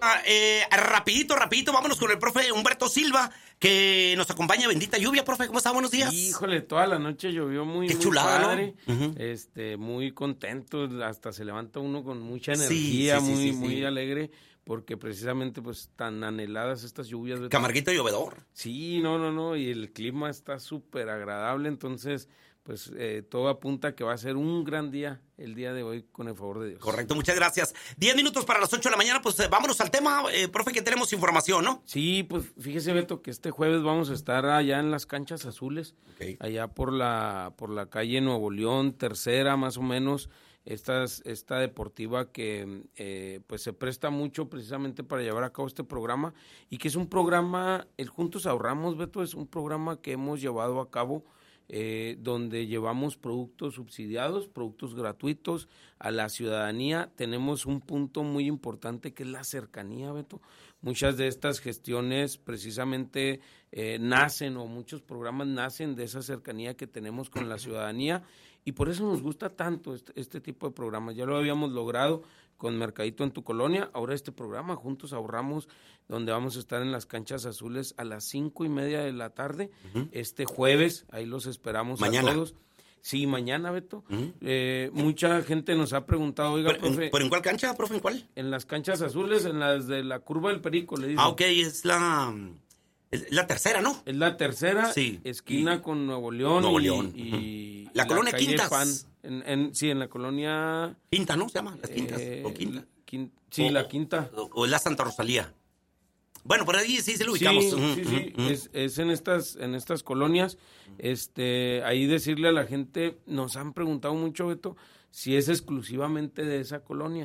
Rapidito, vámonos con el profe Humberto Silva, que nos acompaña. Bendita lluvia, profe, ¿cómo está? Buenos días. Híjole, toda la noche llovió muy chulada, padre, ¿no? Uh-huh. Muy contento, hasta se levanta uno con mucha energía, muy alegre, porque precisamente pues tan anheladas estas lluvias. Camarguito llovedor. Sí, no, y el clima está súper agradable, entonces pues todo apunta a que va a ser un gran día el día de hoy, con el favor de Dios. Correcto, muchas gracias. 10 minutos para las 8 de la mañana, pues vámonos al tema, profe, que tenemos información, ¿no? Sí, pues fíjese, Beto, que este jueves vamos a estar allá en las Canchas Azules, allá por la calle Nuevo León, tercera más o menos. Esta deportiva que pues se presta mucho precisamente para llevar a cabo este programa, y que es un programa, el Juntos Ahorramos, Beto, es un programa que hemos llevado a cabo donde llevamos productos subsidiados, productos gratuitos a la ciudadanía. Tenemos un punto muy importante que es la cercanía, Beto. Muchas de estas gestiones precisamente nacen, o muchos programas nacen de esa cercanía que tenemos con la ciudadanía, y por eso nos gusta tanto este tipo de programas. Ya lo habíamos logrado con Mercadito en tu Colonia, ahora este programa, Juntos Ahorramos, donde vamos a estar en las Canchas Azules a las 5:30 de la tarde, este jueves, ahí los esperamos mañana. A todos. Sí, mañana, Beto. Mucha gente nos ha preguntado, oiga, profe. ¿Pero en cuál cancha, profe, en cuál? En las Canchas Azules, en las de la Curva del Perico, le dicen. Ah, ok, es la tercera, ¿no? Es la tercera, sí. Esquina con Nuevo León. Y la colonia Quintas. Sí, en la colonia... Quinta, ¿no? Se llama, las Quintas, o Quinta. La Quinta. O la Santa Rosalía. Bueno, por ahí sí se lo ubicamos. Sí. Es en estas colonias. Ahí decirle a la gente, nos han preguntado mucho, Beto, si es exclusivamente de esa colonia.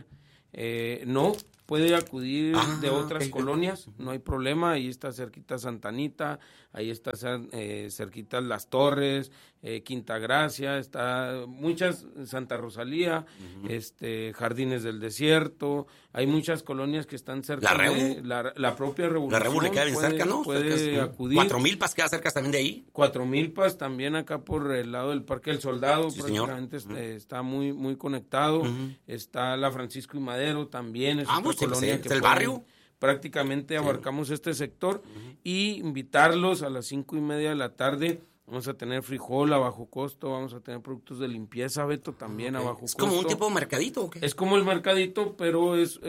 No, puede acudir de otras colonias, no hay problema. Ahí está cerquita Santa Anita, ahí está cerquita Las Torres, Quinta Gracia, está muchas, Santa Rosalía, Jardines del Desierto. Hay muchas colonias que están cerca de la propia Revolución. La Revolución queda bien cerca, ¿no? Puede acudir. 4 Milpas queda cerca también de ahí. 4 Milpas también acá por el lado del Parque del Soldado, sí, prácticamente está muy conectado. Está la Francisco y Madero también, es otra colonia que el barrio. Prácticamente abarcamos este sector, y invitarlos a las 5:30 de la tarde. Vamos a tener frijol a bajo costo, vamos a tener productos de limpieza, Beto, también a bajo costo. ¿Es como un tipo de mercadito o qué? Es como el mercadito, pero es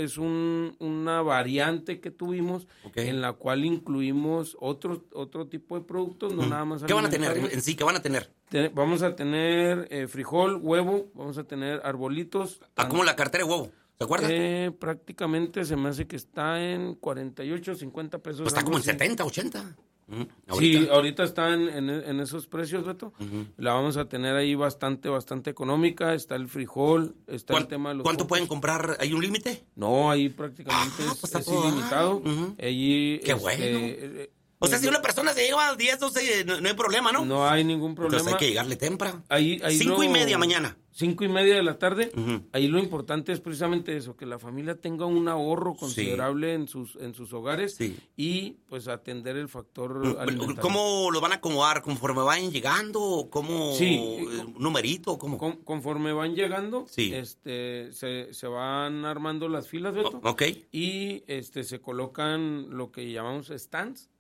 una variante que tuvimos, en la cual incluimos otro tipo de productos, no nada más. ¿Qué van a tener en sí? ¿Qué van a tener? Vamos a tener frijol, huevo, vamos a tener arbolitos. ¿Cómo la cartera de huevo? ¿Se acuerdan? Prácticamente se me hace que está en 48, 50 pesos. Pues está como en 70, 80. Sí, ahorita está en esos precios, Beto. La vamos a tener ahí bastante económica. Está el frijol, está el tema de los... ¿Cuánto pueden comprar? ¿Hay un límite? No, ahí prácticamente es ilimitado. Allí, qué bueno. O sea, si una persona se lleva 10, 12, no hay problema, ¿no? No hay ningún problema. Entonces hay que llegarle temprano. Ahí 5:30 mañana. 5:30 de la tarde. Ahí lo importante es precisamente eso, que la familia tenga un ahorro considerable en sus hogares, y pues atender el factor alimentario. ¿Cómo lo van a acomodar? ¿Conforme vayan llegando? ¿Cómo? ¿Numerito? ¿Cómo? Conforme van llegando, se van armando las filas, Beto. Y se colocan lo que llamamos stands.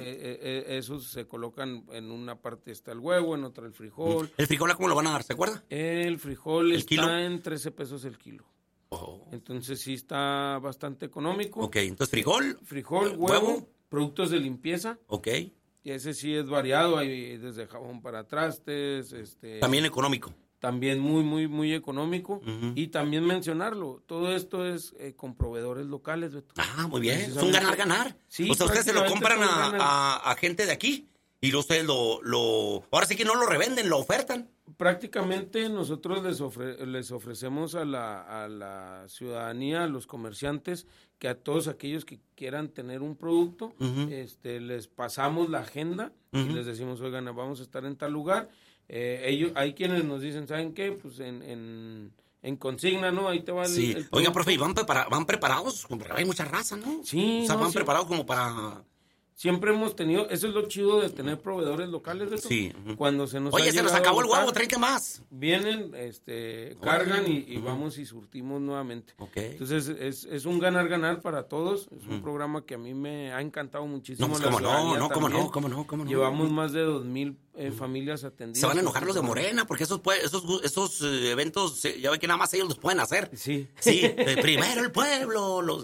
Esos se colocan en una parte está el huevo, en otra el frijol. ¿El frijol cómo lo van a dar? ¿Se acuerda? El frijol está kilo? En 13 pesos el kilo. Entonces sí está bastante económico. Entonces frijol, huevo, productos de limpieza. Y ese sí es variado, hay desde jabón para trastes. También económico. También muy económico. Y también mencionarlo, todo esto es con proveedores locales, Beto. Muy bien, es un ganar-ganar. Sí, o sea, ustedes se lo compran a gente de aquí, y ustedes ahora sí que no lo revenden, lo ofertan. Prácticamente nosotros les ofrecemos a la ciudadanía, a los comerciantes, que a todos aquellos que quieran tener un producto, les pasamos la agenda y les decimos, oigan, vamos a estar en tal lugar. Hay quienes nos dicen, ¿saben qué? Pues en consigna, ¿no? Ahí te va el producto. Oiga, profe, ¿y van preparados? Hay mucha raza, ¿no? Sí. O sea, van preparados como para... siempre hemos tenido, eso es lo chido de tener proveedores locales de eso. Sí. Cuando se nos Oye, se nos acabó el huevo, tráete más. Vienen, cargan y vamos y surtimos nuevamente. Okay. Entonces es un ganar para todos. Es un programa que a mí me ha encantado muchísimo. ¿Cómo no? Llevamos más de 2,000 familias atendidas. Se van a enojar los de Morena porque esos eventos, ya ven que nada más ellos los pueden hacer. Sí. Sí, primero el pueblo.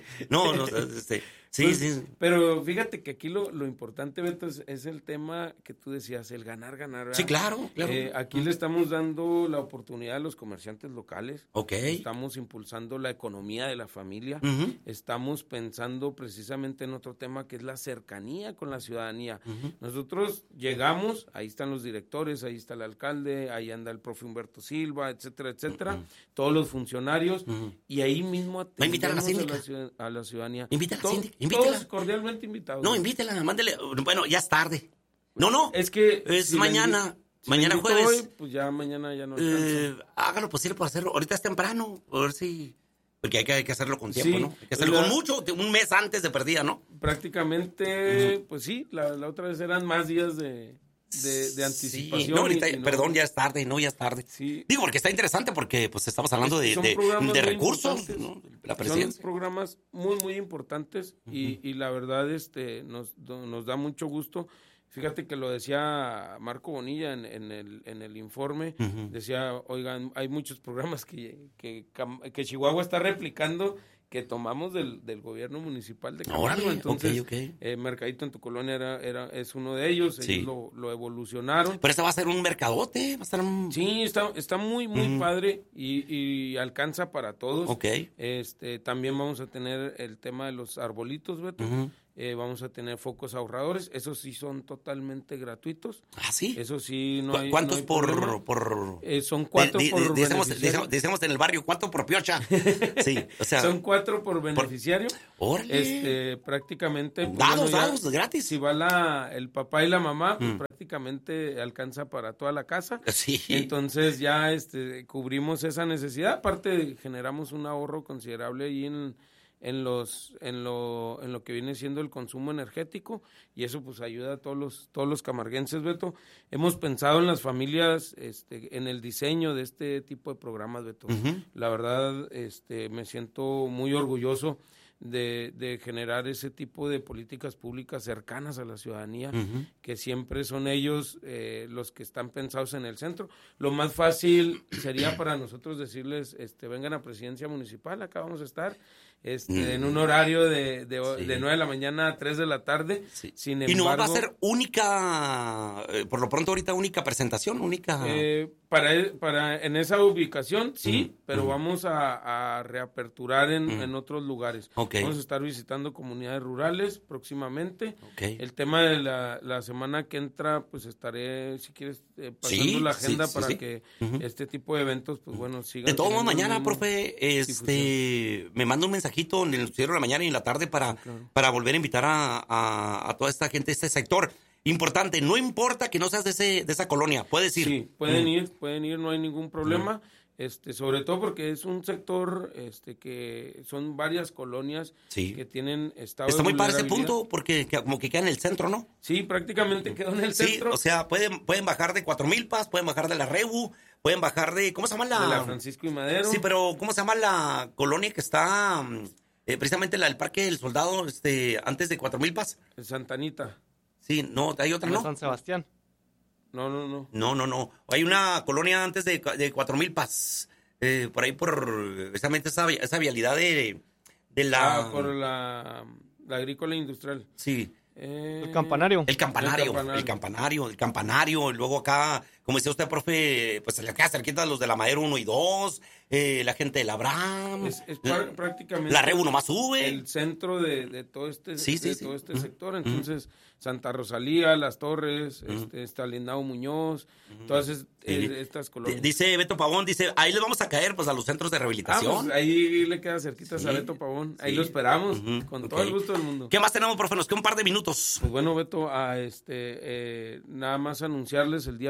Sí, pues, sí. Pero fíjate que aquí lo importante, Beto, es el tema que tú decías, el ganar, ¿verdad? Sí, claro. Aquí le estamos dando la oportunidad a los comerciantes locales. Okay. Estamos impulsando la economía de la familia. Estamos pensando precisamente en otro tema que es la cercanía con la ciudadanía. Nosotros llegamos, ahí están los directores, ahí está el alcalde, ahí anda el profe Humberto Silva, etcétera, todos los funcionarios, y ahí mismo atendemos a la ciudadanía. Invita a la síndica. Todos cordialmente invitados. No, invítela, mándele. Bueno, ya es tarde. No. Es que es mañana. Mañana jueves. Hoy, pues ya mañana ya no alcanza. Haga lo posible por hacerlo. Ahorita es temprano. A ver si... Porque hay que hacerlo con tiempo, ¿no? Hay que hacerlo con mucho, un mes antes de perdida, ¿no? Prácticamente, pues sí, la otra vez eran más días de anticipación. Sí, no, ahorita, perdón, ya es tarde, Sí. Digo, porque está interesante porque pues estamos hablando de recursos, ¿no? La presidencia. Son programas muy, muy importantes y la verdad nos da mucho gusto. Fíjate que lo decía Marco Bonilla en el informe, decía, oigan, hay muchos programas que Chihuahua está replicando que tomamos del gobierno municipal de Camargo. Entonces, okay. Mercadito en tu colonia es uno de ellos, ellos lo evolucionaron. Pero este va a ser un mercadote, va a estar Sí, está muy, muy padre y alcanza para todos. Okay. También vamos a tener el tema de los arbolitos, Beto. Vamos a tener focos ahorradores, esos sí son totalmente gratuitos. ¿Ah, sí? Eso sí, no hay. ¿Cuántos no hay por son 4 por beneficiario. Decimos en el barrio, ¿cuánto por piocha? Sí, o sea. Son 4 por beneficiario. ¡Órale! Prácticamente. Dados, gratis. Si va el papá y la mamá, pues prácticamente alcanza para toda la casa. Sí. Entonces ya cubrimos esa necesidad. Aparte, generamos un ahorro considerable ahí en lo que viene siendo el consumo energético, y eso pues ayuda a todos los camarguenses, Beto. Hemos pensado en las familias, en el diseño de este tipo de programas, Beto. La verdad, me siento muy orgulloso de generar ese tipo de políticas públicas cercanas a la ciudadanía, que siempre son ellos los que están pensados en el centro. Lo más fácil sería para nosotros decirles, vengan a Presidencia Municipal, acá vamos a estar, en un horario de 9 de la mañana a 3 de la tarde. Sí. Sin embargo, ¿Y no va a ser única, por lo pronto ahorita única presentación, única? Para en esa ubicación, sí, pero vamos a reaperturar en otros lugares. Okay. Vamos a estar visitando comunidades rurales próximamente. Okay. El tema de la semana que entra, pues estaré, si quieres, pasando la agenda para que este tipo de eventos, pues bueno, sigan. De todos modos, mañana, profe, me manda un mensajito en el noticiero de la mañana y en la tarde para volver a invitar a toda esta gente, este sector. Importante, no importa que no seas de esa colonia, puedes ir. Sí, pueden ir, no hay ningún problema. Sobre todo porque es un sector que son varias colonias que tienen estado Está de muy padre ese vulnerabilidad. punto porque como que queda en el centro, ¿no? Sí, prácticamente quedó en el centro. Sí, o sea, pueden bajar de Cuatro Milpas, pueden bajar de la Rebu, pueden bajar de, ¿cómo se llama de la Francisco y Madero? Sí, pero ¿cómo se llama la colonia que está precisamente el Parque del Soldado antes de Cuatro Milpas? Santa Anita. Sí, no, hay otra, ¿no? San Sebastián. No. No. Hay una colonia antes de Cuatro Milpas, por ahí precisamente esa vialidad de la... por la agrícola industrial. Sí. El campanario. El campanario. Y luego acá, como decía usted, profe, pues se le queda cerquita a los de la Madero 1 y 2, la gente del Abraham. Es prácticamente... La Rebu nomás sube. El centro de todo este todo este sector. Entonces, Santa Rosalía, Las Torres, está Lindao Muñoz, todas estas colonias. Dice Beto Pavón, ahí le vamos a caer pues a los centros de rehabilitación. Pues, ahí le queda cerquitas a Beto Pavón. Ahí lo esperamos, con todo el gusto del mundo. ¿Qué más tenemos, profe? Nos queda un par de minutos. Pues bueno, Beto, nada más anunciarles, el día viernes va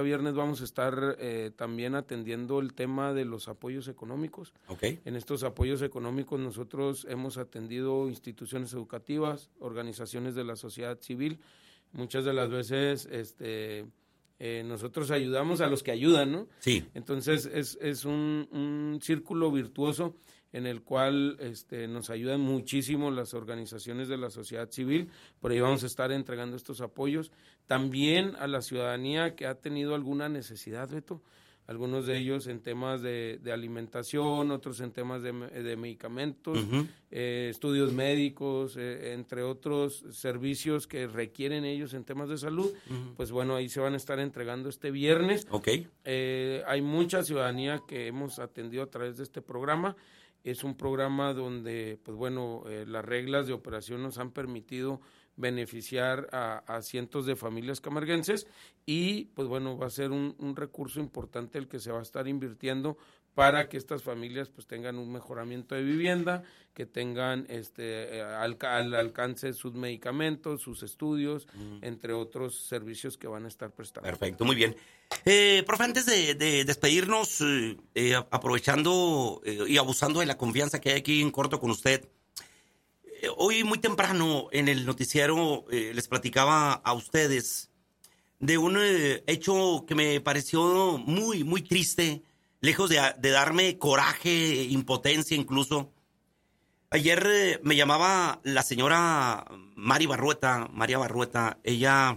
vamos a estar también atendiendo el tema de los apoyos económicos. Okay. En estos apoyos económicos nosotros hemos atendido instituciones educativas, organizaciones de la sociedad civil. Muchas de las veces nosotros ayudamos a los que ayudan, ¿no? Sí. Entonces es un círculo virtuoso en el cual nos ayudan muchísimo las organizaciones de la sociedad civil. Por ahí vamos a estar entregando estos apoyos. También a la ciudadanía que ha tenido alguna necesidad, Beto, algunos de ellos en temas de alimentación, otros en temas de medicamentos, Uh-huh. Estudios médicos, entre otros servicios que requieren ellos en temas de salud. Uh-huh. Pues bueno, ahí se van a estar entregando este viernes. Okay. Hay mucha ciudadanía que hemos atendido a través de este programa. Es un programa donde, pues bueno, las reglas de operación nos han permitido beneficiar a cientos de familias camarguenses y, pues bueno, va a ser un recurso importante el que se va a estar invirtiendo para que estas familias pues tengan un mejoramiento de vivienda, que tengan al alcance sus medicamentos, sus estudios, entre otros servicios que van a estar prestando. Perfecto, muy bien. Profe, antes de despedirnos, aprovechando y abusando de la confianza que hay aquí en corto con usted, hoy muy temprano en el noticiero les platicaba a ustedes de un hecho que me pareció muy, muy triste, lejos de darme coraje, impotencia incluso. Ayer me llamaba la señora María Barrueta, ella,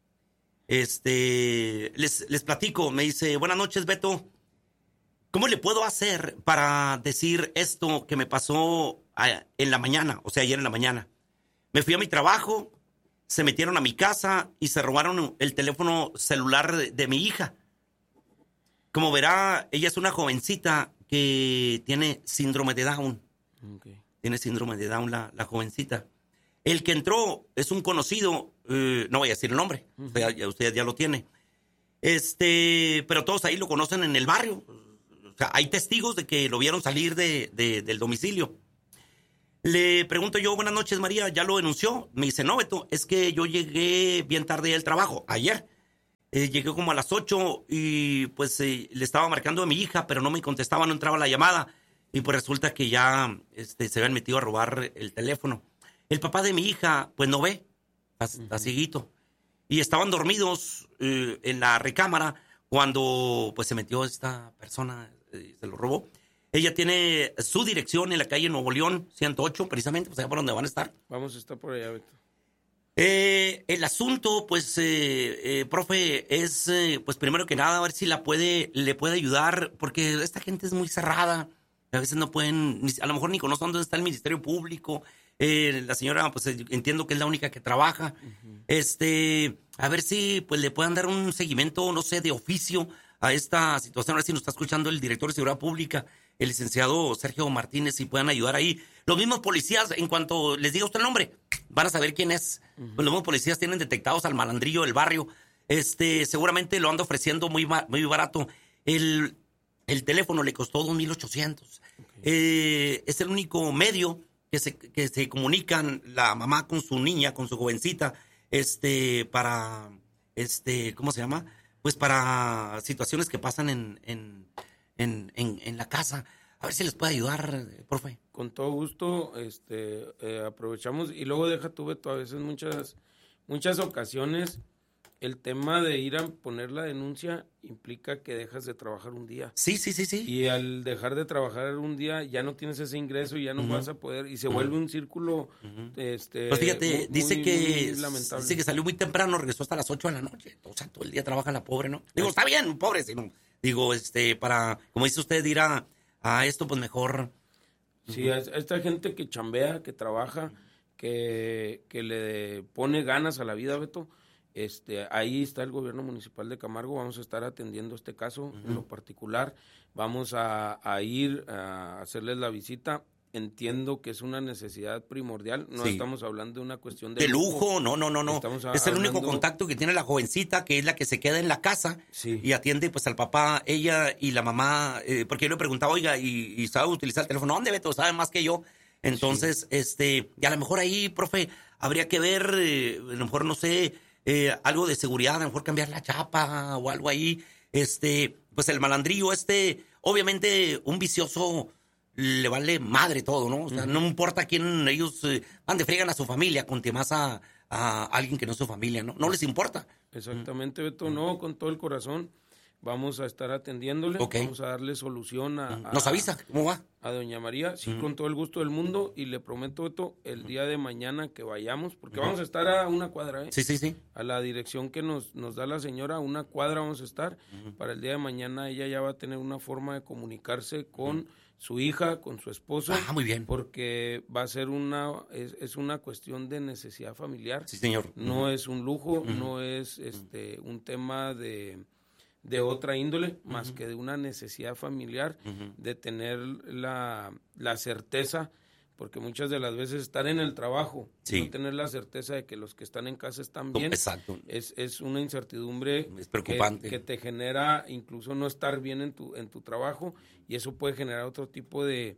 les platico, me dice, buenas noches, Beto, ¿cómo le puedo hacer para decir esto que me pasó en la mañana, o sea, ayer en la mañana? Me fui a mi trabajo, se metieron a mi casa y se robaron el teléfono celular de mi hija. Como verá, ella es una jovencita que tiene síndrome de Down. Okay. Tiene síndrome de Down la jovencita. El que entró es un conocido, no voy a decir el nombre, usted ya lo tiene. Pero todos ahí lo conocen en el barrio. O sea, hay testigos de que lo vieron salir del domicilio. Le pregunto yo, buenas noches, María, ¿ya lo denunció? Me dice, no, Beto, es que yo llegué bien tarde del trabajo, ayer. Llegué como a las 8 y pues le estaba marcando a mi hija, pero no me contestaba, no entraba la llamada. Y pues resulta que ya se habían metido a robar el teléfono. El papá de mi hija, pues no ve, está cieguito. Y estaban dormidos en la recámara cuando pues se metió esta persona, se lo robó. Ella tiene su dirección en la calle Nuevo León, 108, precisamente, pues allá por donde van a estar. Vamos a estar por allá, Beto. El asunto, pues, profe, es, pues, primero que nada, a ver si le puede ayudar, porque esta gente es muy cerrada. A veces no pueden, a lo mejor ni conocen dónde está el Ministerio Público. La señora, pues, entiendo que es la única que trabaja. Uh-huh. A ver si, pues, le puedan dar un seguimiento, no sé, de oficio a esta situación. A ver si nos está escuchando el director de Seguridad Pública, el licenciado Sergio Martínez, si puedan ayudar ahí. Los mismos policías, en cuanto les diga usted el nombre, van a saber quién es. Uh-huh. Los mismos policías tienen detectados al malandrillo del barrio. Seguramente lo anda ofreciendo muy barato. El teléfono le costó 2,800. Okay. Es el único medio que se comunican la mamá con su niña, con su jovencita, para, ¿cómo se llama? Pues para situaciones que pasan en la casa. A ver si les puede ayudar, profe. Con todo gusto, aprovechamos. Y luego deja tú, Beto, a veces muchas ocasiones el tema de ir a poner la denuncia implica que dejas de trabajar un día. Sí. Y al dejar de trabajar un día ya no tienes ese ingreso y ya no vas a poder, y se vuelve un círculo pues fíjate, dice que salió muy temprano, regresó hasta las 8 de la noche. O sea, todo el día trabaja la pobre, ¿no? Digo, está bien, pobre, sino, digo, para, como dice usted, ir a esto, pues mejor. Sí, a esta gente que chambea, que trabaja, que le pone ganas a la vida, Beto. Ahí está el gobierno municipal de Camargo. Vamos a estar atendiendo este caso en lo particular. Vamos a ir a hacerles la visita. Entiendo que es una necesidad primordial. No estamos hablando de una cuestión de lujo. No. Es el único contacto que tiene la jovencita, que es la que se queda en la casa y atiende pues al papá, ella y la mamá. Porque yo le preguntaba, oiga, ¿y sabe utilizar el teléfono? ¿Dónde, Beto? ¿Sabe más que yo? Entonces, y a lo mejor ahí, profe, habría que ver, a lo mejor, no sé, algo de seguridad, a lo mejor cambiar la chapa o algo ahí. pues el malandrillo obviamente un vicioso le vale madre todo, ¿no? O sea, no importa quién ellos van de fregan a su familia, con más a alguien que no es su familia, ¿no? No les importa. Exactamente, Beto, no, con todo el corazón. Vamos a estar atendiéndole, vamos a darle solución ¿Nos avisa cómo va? A doña María, sí, con todo el gusto del mundo, y le prometo, Beto, el día de mañana que vayamos, porque vamos a estar a una cuadra, Sí. A la dirección que nos da la señora, a una cuadra vamos a estar. Para el día de mañana ella ya va a tener una forma de comunicarse con su hija, con su esposo. Muy bien. Porque va a ser es una cuestión de necesidad familiar. Sí, señor. No es un lujo, no es un tema de otra índole, más que de una necesidad familiar, de tener la certeza, porque muchas de las veces estar en el trabajo, no tener la certeza de que los que están en casa están bien, es una incertidumbre, es preocupante, que te genera incluso no estar bien en tu trabajo, y eso puede generar otro tipo de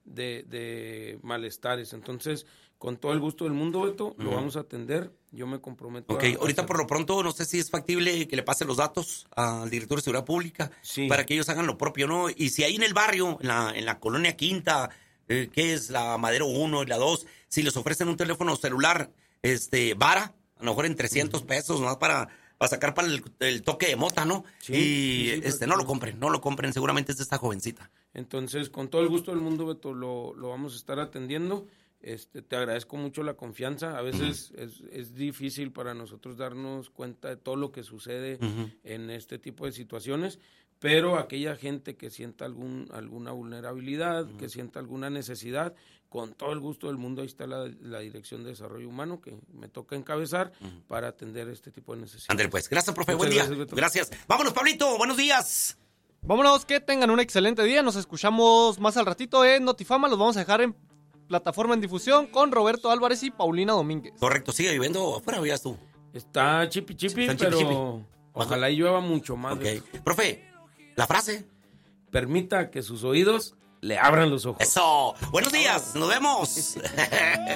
malestares. Entonces, con todo el gusto del mundo, Beto, lo vamos a atender. Yo me comprometo. Ahorita por lo pronto no sé si es factible que le pase los datos al director de Seguridad Pública para que ellos hagan lo propio, ¿no? Y si ahí en el barrio, en la colonia Quinta, que es la Madero 1 y la 2, si les ofrecen un teléfono celular, vara, a lo mejor en 300 pesos, más para sacar para el toque de mota, ¿no? No lo compren, seguramente es de esta jovencita. Entonces, con todo el gusto del mundo, Beto, lo vamos a estar atendiendo. Te agradezco mucho la confianza. A veces es difícil para nosotros darnos cuenta de todo lo que sucede en este tipo de situaciones, pero aquella gente que sienta alguna vulnerabilidad, que sienta alguna necesidad, con todo el gusto del mundo, ahí está la Dirección de Desarrollo Humano, que me toca encabezar para atender este tipo de necesidades. André, pues, gracias, profe. Buen día. Gracias. Vámonos, Pablito. Buenos días. Vámonos, que tengan un excelente día. Nos escuchamos más al ratito en Notifama. Los vamos a dejar en plataforma en difusión con Roberto Álvarez y Paulina Domínguez. Correcto, sigue lloviendo afuera, veías tú. Está chipi, pero ojalá y llueva mucho más. Profe, la frase. Permita que sus oídos le abran los ojos. Eso. Buenos días, nos vemos.